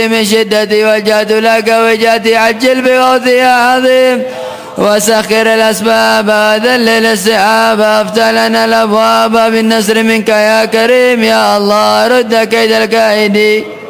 من شدتي وجهت لك وجهتي عجل بغوثي يا عظيم وسخر الأسباب وذلل السحاب وافتح لنا الأبواب بالنصر منك يا كريم يا الله رد كيد الكائدين